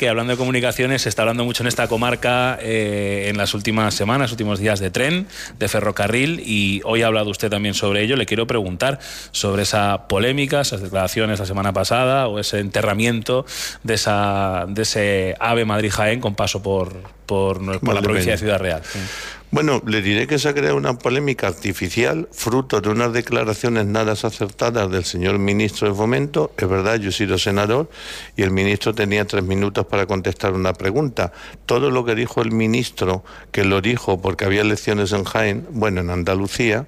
que, hablando de comunicaciones, se está hablando mucho en esta comarca en las últimas semanas, últimos días, de tren, de ferrocarril, y hoy ha hablado usted también sobre ello. Le quiero preguntar sobre esa polémica, esas declaraciones la semana pasada, o ese enterramiento de ese AVE Madrid-Jaén con paso por la provincia de Ciudad Real. Sí. Bueno, le diré que se ha creado una polémica artificial, fruto de unas declaraciones nada acertadas del señor ministro de Fomento. Es verdad, yo he sido senador y el ministro tenía 3 minutos para contestar una pregunta. Todo lo que dijo el ministro, que lo dijo porque había elecciones en Jaén, bueno, en Andalucía,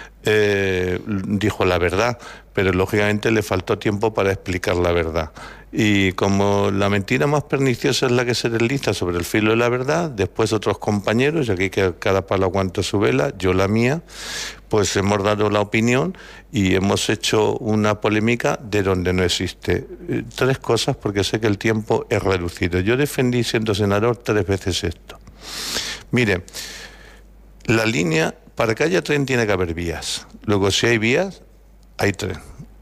dijo la verdad, pero lógicamente le faltó tiempo para explicar la verdad. Y como la mentira más perniciosa es la que se desliza sobre el filo de la verdad, después otros compañeros, y aquí que cada palo aguanta su vela, yo la mía, pues hemos dado la opinión y hemos hecho una polémica de donde no existe. 3 cosas, porque sé que el tiempo es reducido. Yo defendí, siendo senador, 3 veces esto. Mire, la línea, para que haya tren tiene que haber vías. Luego, si hay vías, hay tren.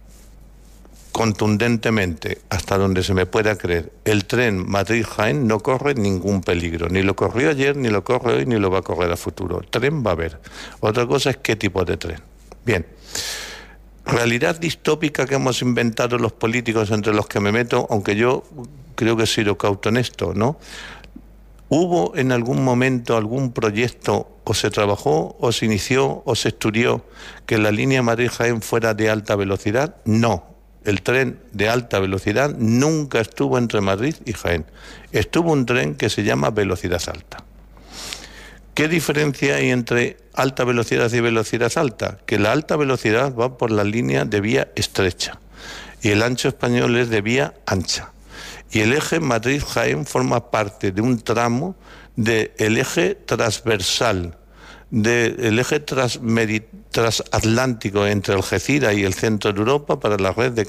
Contundentemente, hasta donde se me pueda creer, el tren Madrid-Jaén no corre ningún peligro. Ni lo corrió ayer, ni lo corre hoy, ni lo va a correr a futuro. Tren va a haber. Otra cosa es qué tipo de tren. Bien. Realidad distópica que hemos inventado los políticos, entre los que me meto, aunque yo creo que he sido cauto en esto, ¿no? ¿Hubo en algún momento algún proyecto, o se trabajó, o se inició, o se estudió, que la línea Madrid-Jaén fuera de alta velocidad? No. El tren de alta velocidad nunca estuvo entre Madrid y Jaén. Estuvo un tren que se llama velocidad alta. ¿Qué diferencia hay entre alta velocidad y velocidad alta? Que la alta velocidad va por la línea de vía estrecha y el ancho español es de vía ancha. Y el eje Madrid-Jaén forma parte de un tramo del eje transversal, del eje transatlántico entre Algeciras y el centro de Europa para la red de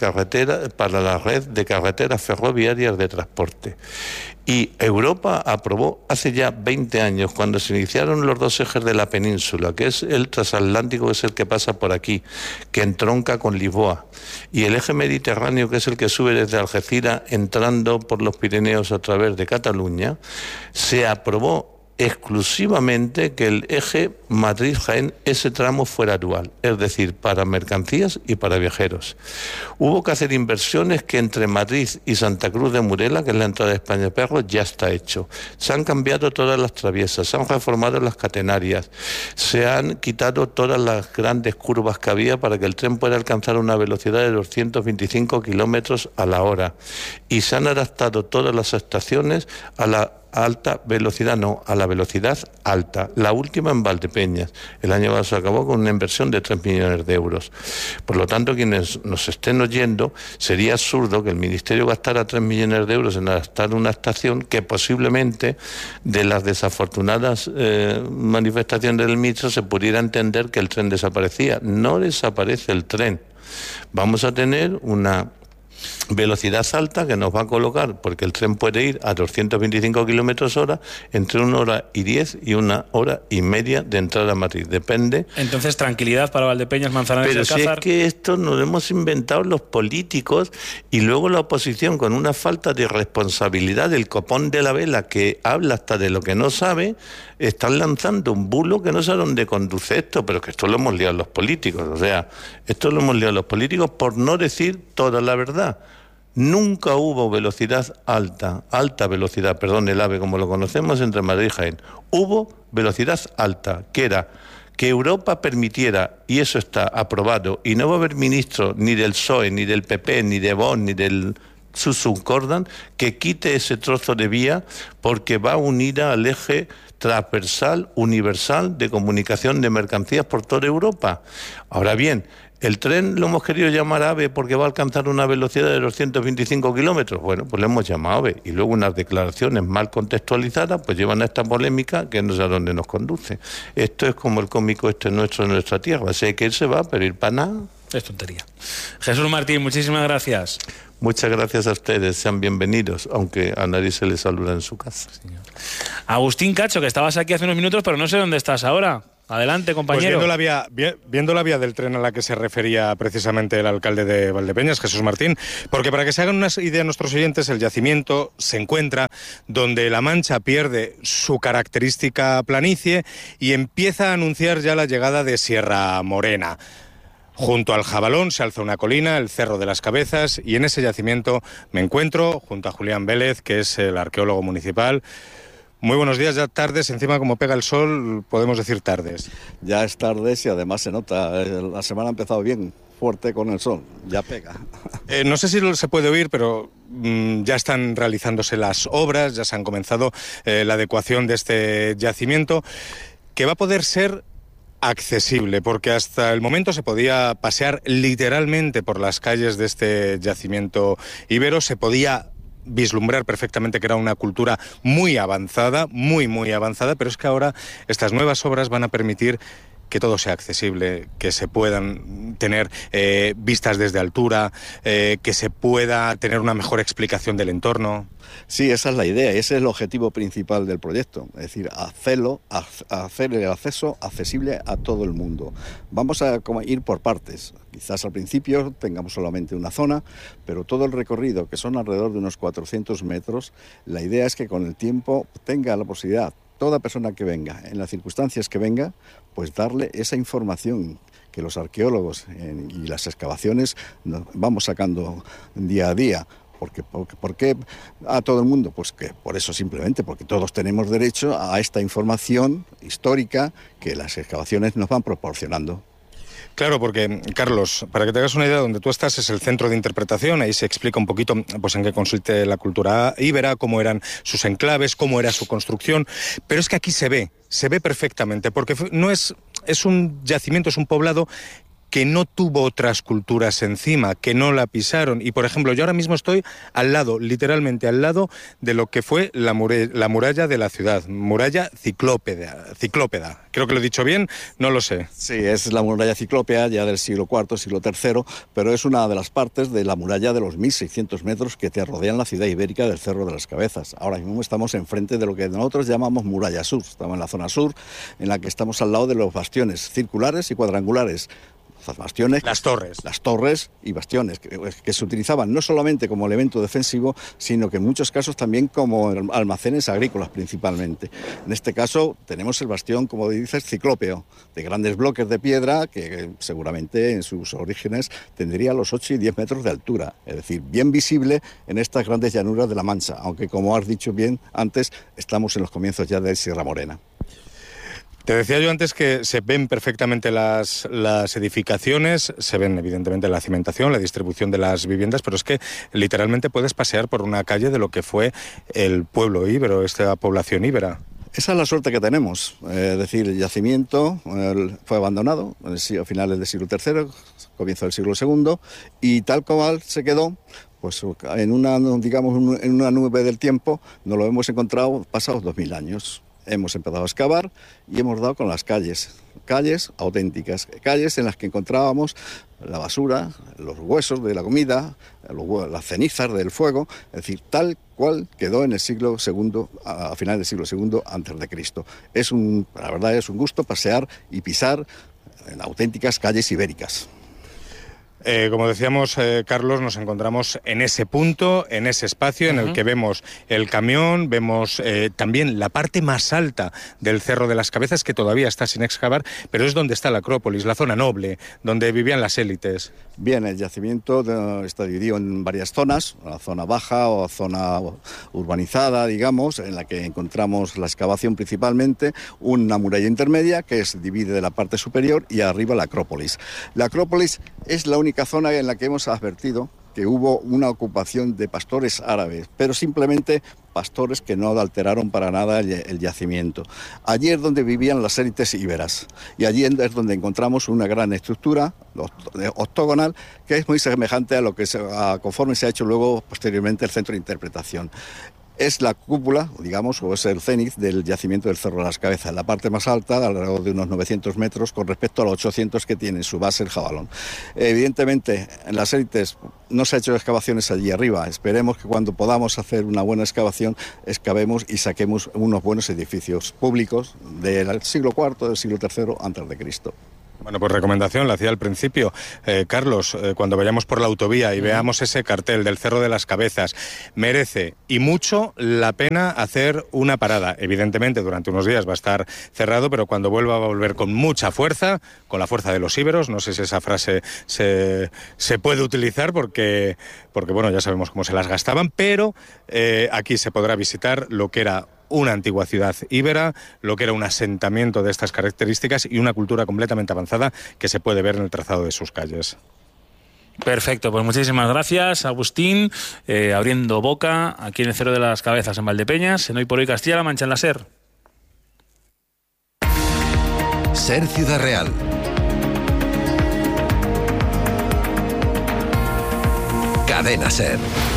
carreteras ferroviarias de transporte. Y Europa aprobó hace ya 20 años, cuando se iniciaron los 2 ejes de la península, que es el transatlántico, que es el que pasa por aquí, que entronca con Lisboa, y el eje mediterráneo, que es el que sube desde Algeciras entrando por los Pirineos a través de Cataluña, se aprobó exclusivamente que el eje Madrid-Jaén, ese tramo, fuera dual, es decir, para mercancías y para viajeros. Hubo que hacer inversiones que entre Madrid y Santa Cruz de Murela, que es la entrada de España Perro, ya está hecho. Se han cambiado todas las traviesas, se han reformado las catenarias, se han quitado todas las grandes curvas que había para que el tren pueda alcanzar una velocidad de 225 kilómetros a la hora. Y se han adaptado todas las estaciones a la alta velocidad, no, a la velocidad alta. La última en Valdepeñas. El año pasado se acabó con una inversión de 3 millones de euros. Por lo tanto, quienes nos estén oyendo, sería absurdo que el Ministerio gastara 3 millones de euros en adaptar una estación que posiblemente, de las desafortunadas manifestaciones del ministro, se pudiera entender que el tren desaparecía. No desaparece el tren. Vamos a tener una velocidad alta que nos va a colocar, porque el tren puede ir a 225 kilómetros hora, entre 1 hora y 10 y 1 hora y media de entrada a Madrid. Depende. Entonces, tranquilidad para Valdepeñas, Manzanares y Alcázar. Pero si es que esto nos lo hemos inventado los políticos, y luego la oposición, con una falta de responsabilidad del copón de la vela, que habla hasta de lo que no sabe, están lanzando un bulo que no sé a dónde conduce esto, pero que esto lo hemos liado los políticos. O sea, esto lo hemos liado los políticos por no decir toda la verdad. Nunca hubo velocidad alta velocidad, el AVE como lo conocemos, entre Madrid y Jaén. Hubo velocidad alta, que era que Europa permitiera, y eso está aprobado, y no va a haber ministro ni del PSOE, ni del PP, ni de Vox, ni del Susun-Cordan, que quite ese trozo de vía, porque va unida al eje transversal, universal, de comunicación de mercancías por toda Europa. Ahora bien, ¿el tren lo hemos querido llamar AVE porque va a alcanzar una velocidad de 225 kilómetros? Bueno, pues lo hemos llamado AVE, y luego unas declaraciones mal contextualizadas pues llevan a esta polémica que no sé a dónde nos conduce. Esto es como el cómico nuestro de nuestra tierra. Sé que él se va, pero ir para nada. Es tontería. Jesús Martín, muchísimas gracias. Muchas gracias a ustedes, sean bienvenidos, aunque a nadie se les saluda en su casa. Señor. Agustín Cacho, que estabas aquí hace unos minutos, pero no sé dónde estás ahora. Adelante, compañero. Pues viendo la vía del tren a la que se refería precisamente el alcalde de Valdepeñas, Jesús Martín, porque para que se hagan una idea nuestros oyentes, el yacimiento se encuentra donde La Mancha pierde su característica planicie y empieza a anunciar ya la llegada de Sierra Morena. Junto al Jabalón se alza una colina, el Cerro de las Cabezas, y en ese yacimiento me encuentro junto a Julián Vélez, que es el arqueólogo municipal. Muy buenos días, ya tardes, encima como pega el sol, podemos decir tardes. Ya es tardes y además se nota, la semana ha empezado bien fuerte con el sol, ya pega. No sé si se puede oír, pero ya están realizándose las obras, ya se han comenzado la adecuación de este yacimiento, que va a poder ser accesible, porque hasta el momento se podía pasear literalmente por las calles de este yacimiento íbero, se podía vislumbrar perfectamente que era una cultura muy avanzada, muy avanzada, pero es que ahora estas nuevas obras van a permitir que todo sea accesible, que se puedan tener vistas desde altura, que se pueda tener una mejor explicación del entorno. Sí, esa es la idea, ese es el objetivo principal del proyecto, es decir, hacer el acceso accesible a todo el mundo. Vamos a ir por partes, quizás al principio tengamos solamente una zona, pero todo el recorrido, que son alrededor de unos 400 metros, la idea es que con el tiempo tenga la posibilidad, toda persona que venga, en las circunstancias que venga, pues darle esa información que los arqueólogos y las excavaciones vamos sacando día a día. ¿Por qué a todo el mundo? Pues que por eso simplemente, porque todos tenemos derecho a esta información histórica que las excavaciones nos van proporcionando. Claro, porque, Carlos, para que te hagas una idea, donde tú estás es el centro de interpretación, ahí se explica un poquito pues, en qué consiste la cultura íbera, cómo eran sus enclaves, cómo era su construcción, pero es que aquí se ve perfectamente, porque no es un yacimiento, es un poblado que no tuvo otras culturas encima, que no la pisaron. Y, por ejemplo, yo ahora mismo estoy al lado, literalmente al lado, de lo que fue la muralla de la ciudad, muralla ciclópeda. Creo que lo he dicho bien, no lo sé. Sí, es la muralla ciclópea ya del siglo IV, siglo III, pero es una de las partes de la muralla de los 1.600 metros que te rodean la ciudad ibérica del Cerro de las Cabezas. Ahora mismo estamos enfrente de lo que nosotros llamamos muralla sur. Estamos en la zona sur, en la que estamos al lado de los bastiones circulares y cuadrangulares. Las bastiones, las torres y bastiones que se utilizaban no solamente como elemento defensivo, sino que en muchos casos también como almacenes agrícolas principalmente. En este caso tenemos el bastión, como dices, ciclópeo, de grandes bloques de piedra que seguramente en sus orígenes tendría los 8 y 10 metros de altura, es decir, bien visible en estas grandes llanuras de La Mancha, aunque como has dicho bien antes, estamos en los comienzos ya de Sierra Morena. Te decía yo antes que se ven perfectamente las edificaciones, se ven evidentemente la cimentación, la distribución de las viviendas, pero es que literalmente puedes pasear por una calle de lo que fue el pueblo íbero, esta población íbera. Esa es la suerte que tenemos, es decir, el yacimiento fue abandonado a finales del siglo III, comienzo del siglo II, y tal cual se quedó, pues en una nube del tiempo, nos lo hemos encontrado pasados 2000 años. Hemos empezado a excavar y hemos dado con las calles auténticas, calles en las que encontrábamos la basura, los huesos de la comida, las cenizas del fuego, es decir, tal cual quedó en el siglo II, a finales del siglo II antes de Cristo. La verdad es un gusto pasear y pisar en auténticas calles ibéricas. Como decíamos, Carlos, nos encontramos en ese punto, en ese espacio en el que vemos el camión, vemos también la parte más alta del Cerro de las Cabezas, que todavía está sin excavar, pero es donde está la Acrópolis, la zona noble, donde vivían las élites. Bien, el yacimiento está dividido en varias zonas, la zona baja o zona urbanizada, digamos, en la que encontramos la excavación principalmente, una muralla intermedia que divide de la parte superior y arriba la Acrópolis. La Acrópolis es la única zona en la que hemos advertido que hubo una ocupación de pastores árabes, pero simplemente pastores que no alteraron para nada el yacimiento. Allí es donde vivían las élites íberas y allí es donde encontramos una gran estructura octogonal que es muy semejante a lo que conforme se ha hecho luego posteriormente el centro de interpretación. es la cúpula, digamos, o es el cénit del yacimiento del Cerro de las Cabezas, la parte más alta, alrededor de unos 900 metros, con respecto a los 800 que tiene en su base el Jabalón. Evidentemente, en las élites no se ha hecho excavaciones allí arriba. Esperemos que cuando podamos hacer una buena excavación, excavemos y saquemos unos buenos edificios públicos del siglo IV, del siglo III antes de Cristo. Bueno, pues recomendación, la hacía al principio. Carlos, cuando vayamos por la autovía y veamos ese cartel del Cerro de las Cabezas, merece y mucho la pena hacer una parada. Evidentemente, durante unos días va a estar cerrado, pero cuando vuelva va a volver con mucha fuerza, con la fuerza de los íberos. No sé si esa frase se puede utilizar porque bueno, ya sabemos cómo se las gastaban, pero aquí se podrá visitar lo que era una antigua ciudad íbera, lo que era un asentamiento de estas características y una cultura completamente avanzada que se puede ver en el trazado de sus calles. Perfecto, pues muchísimas gracias, Agustín. Abriendo boca aquí en el Cerro de las Cabezas, en Valdepeñas, en Hoy por Hoy Castilla-La Mancha, en la SER. SER Ciudad Real. Cadena SER.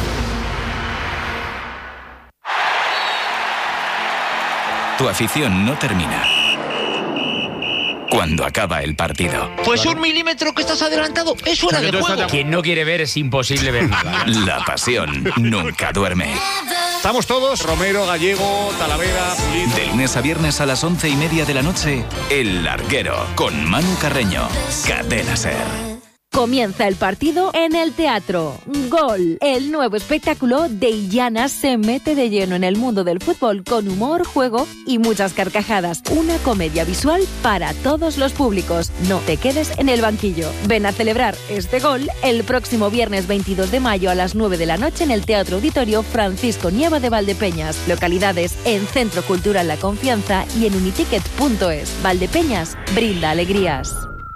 Tu afición no termina cuando acaba el partido. Pues un milímetro que estás adelantado es fuera de juego. Quien no quiere ver es imposible ver nada. La pasión nunca duerme. Estamos todos, Romero, Gallego, Talavera, Pulido. De lunes a viernes a las 11:30 de la noche, El Larguero, con Manu Carreño. Cadena SER. Comienza el partido en el teatro. Gol. El nuevo espectáculo de Illana se mete de lleno en el mundo del fútbol con humor, juego y muchas carcajadas. Una comedia visual para todos los públicos. No te quedes en el banquillo. Ven a celebrar este gol el próximo viernes 22 de mayo a las 9 de la noche en el Teatro Auditorio Francisco Nieva de Valdepeñas. Localidades en Centro Cultural La Confianza y en uniticket.es. Valdepeñas brinda alegrías.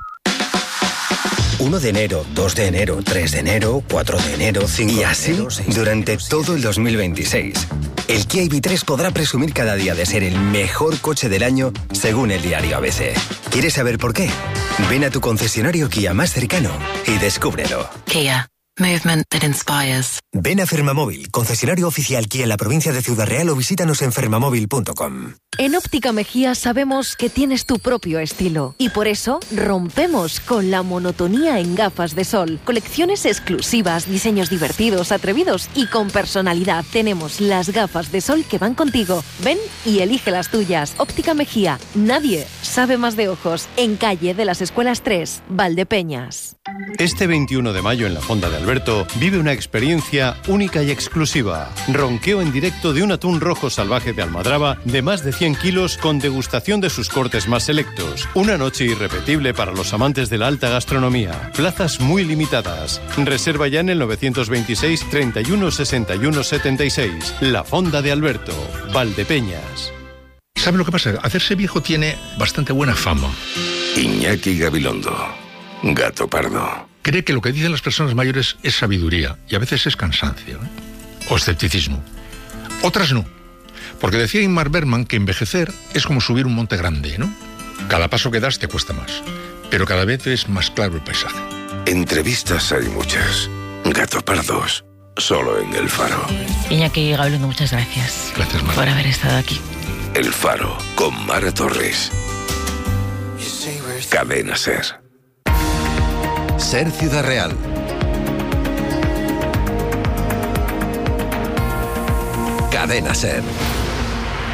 1 de enero, 2 de enero, 3 de enero, 4 de enero, 5 de enero... Y así, durante todo el 2026. El Kia EV3 podrá presumir cada día de ser el mejor coche del año, según el diario ABC. ¿Quieres saber por qué? Ven a tu concesionario Kia más cercano y descúbrelo. Kia. Movement that inspires. Ven a Fermamóvil, concesionario oficial Kia en la provincia de Ciudad Real, o visítanos en fermamóvil.com. En Óptica Mejía sabemos que tienes tu propio estilo y por eso rompemos con la monotonía en gafas de sol. Colecciones exclusivas, diseños divertidos, atrevidos y con personalidad. Tenemos las gafas de sol que van contigo. Ven y elige las tuyas. Óptica Mejía. Nadie sabe más de ojos. En calle de las Escuelas 3, Valdepeñas. Este 21 de mayo en la Fonda de Alberto vive una experiencia única y exclusiva. Ronqueo en directo de un atún rojo salvaje de Almadraba de más de 100 kilos con degustación de sus cortes más selectos. Una noche irrepetible para los amantes de la alta gastronomía. Plazas muy limitadas. Reserva ya en el 926 31 61 76. La Fonda de Alberto, Valdepeñas. ¿Sabe lo que pasa? Hacerse viejo tiene bastante buena fama. Iñaki Gabilondo, Gato Pardo. Cree que lo que dicen las personas mayores es sabiduría y a veces es cansancio, o escepticismo. Otras no, porque decía Ingmar Bergman que envejecer es como subir un monte grande, ¿no? Cada paso que das te cuesta más, pero cada vez es más claro el paisaje. Entrevistas hay muchas. Gato Pardos, solo en El Faro. Iñaki Gabilondo, muchas gracias. Gracias, Mara, por haber estado aquí. El Faro, con Mara Torres. Cadena SER. SER Ciudad Real. Cadena SER.